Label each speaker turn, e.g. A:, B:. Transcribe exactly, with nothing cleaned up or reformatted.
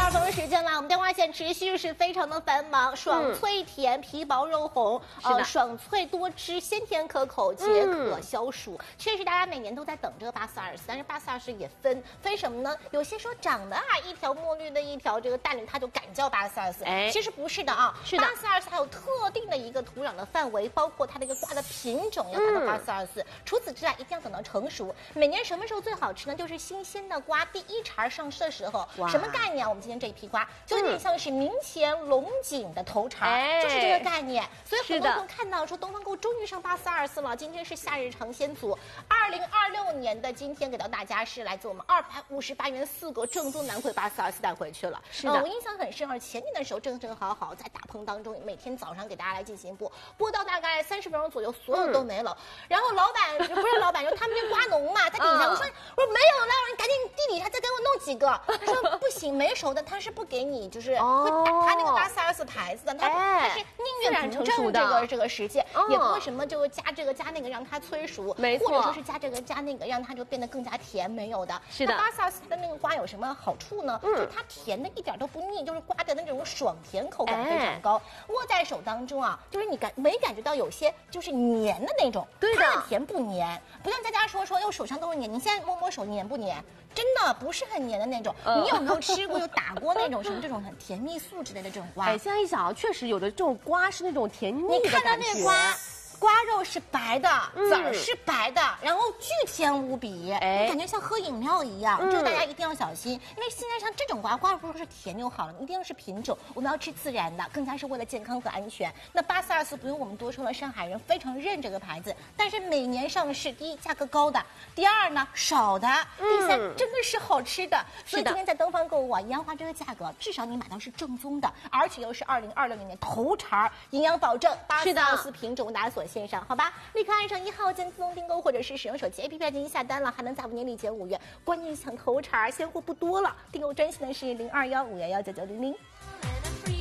A: 二分钟时间了，我们电话线持续是非常的繁忙，爽脆甜，皮薄肉红，呃，爽脆多汁，鲜甜可口，解渴消暑。嗯、确实，大家每年都在等这个八四二四，但是八四二四也分分什么呢？有些说长得啊一条墨绿的一条这个淡绿，它就敢叫八四二四，哎，其实不是的啊，是的，八四二四还有特定的一个土壤的范围，包括它的一个瓜的品种要达到八四二四。除此之外，一定要等到成熟。每年什么时候最好吃呢？就是新鲜的瓜第一茬上市的时候。什么概念啊？我们今天这一批瓜就有点像是明前龙井的头茬，嗯、就是这个概念。所以很多人看到说东方购终于上八四二四了，今天是夏日尝鲜组，二零二六年的今天给到大家是来自我们二百五十八元四个正宗南葵八四二四带回去了。是的、呃，我印象很深啊，前年的时候正正好好在大棚当中，每天早上给大家来进行播，播到大概三十分钟左右，所有都没了。嗯、然后老板不是老板，就他们这瓜农嘛，在底下、嗯、我说我说没有了，你赶紧地底下再给我弄几个。他说不行，没熟的他是不给你，就是会打他那个八四二四牌子的，他他是宁愿不正这个这个时间，也不会什么就加这个加那个让它催熟，没错，或者说是加这个加那个让它就变得更加甜，没有的。是的，八四二四的那个瓜有什么好处呢？嗯，就是它甜的一点都不腻，就是瓜的那种爽甜口感非常高，握在手当中啊，就是你感没感觉到有些就是黏的那种，对的，它的甜不黏，不像佳佳说说，哟手上都是黏，你现在摸摸手黏不黏？真的不是很黏的那种。嗯、你有没有吃过有打过那种什么这种很甜蜜素之类的这种瓜？
B: 哎，现在一想啊，确实有的这种瓜是那种甜腻的感觉。
A: 你看到那瓜。瓜肉是白的，籽儿是白的，嗯、然后巨甜无比，哎，感觉像喝饮料一样。嗯、就大家一定要小心，因为现在像这种瓜，瓜不是甜就好了，一定要是品种，我们要吃自然的，更加是为了健康和安全。那八四二四不用我们多说了，上海人非常认这个牌子，但是每年上市，第一价格高的，第二呢少的，第三、嗯、真的是好吃的。所以今天在东方购物啊，银阳花这个价格，至少你买到是正宗的，而且又是二零二六年头茬，营养保证，八四二四品种大家所线上，好吧，立刻按上一号键自动订购，或者是使用手机 A P P 进行下单了，还能在五年里减五元。关键抢头茬，现货不多了。订购专线的是零二幺五幺幺九九零零。